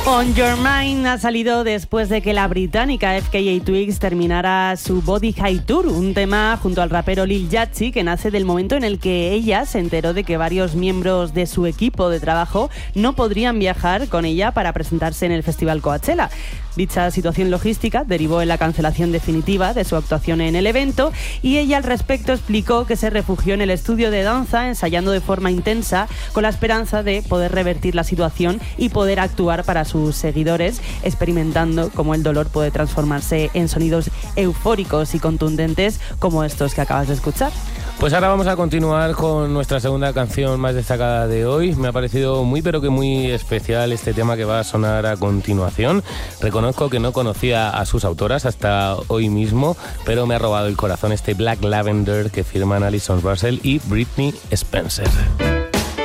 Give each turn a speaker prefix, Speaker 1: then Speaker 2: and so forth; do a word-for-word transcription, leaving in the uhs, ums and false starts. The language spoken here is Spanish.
Speaker 1: On Your Mind ha salido después de que la británica F K A Twigs terminara su Body High Tour, un tema junto al rapero Lil Yachty que nace del momento en el que ella se enteró de que varios miembros de su equipo de trabajo no podrían viajar con ella para presentarse en el Festival Coachella. Dicha situación logística derivó en la cancelación definitiva de su actuación en el evento y ella al respecto explicó que se refugió en el estudio de danza ensayando de forma intensa con la esperanza de poder revertir la situación y poder actuar para sus seguidores, experimentando cómo el dolor puede transformarse en sonidos eufóricos y contundentes como estos que acabas de escuchar.
Speaker 2: Pues ahora vamos a continuar con nuestra segunda canción más destacada de hoy. Me ha parecido muy pero que muy especial este tema que va a sonar a continuación. Reconozco que no conocía a sus autoras hasta hoy mismo, pero me ha robado el corazón este Black Lavender que firman Alison Russell y Britney Spencer.